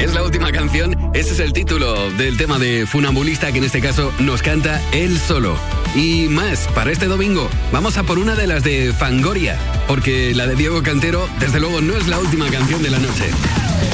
Es la última canción, ese es el título del tema de Funambulista, que en este caso nos canta él solo. Y más, para este domingo, vamos a por una de las de Fangoria, porque la de Diego Cantero, desde luego, no es la última canción de la noche.